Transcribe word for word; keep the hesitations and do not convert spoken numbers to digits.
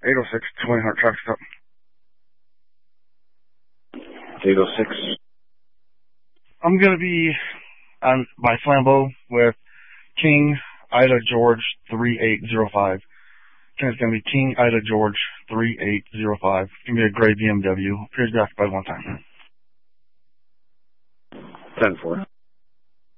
eight oh six, twenty hundred track stop. eight oh six. I'm going to be on by Flambeau with King Ida George three eight zero five. It's going to be King Ida George three eight zero five. It's going to be a gray B M W. Appears to be occupied one time. ten four.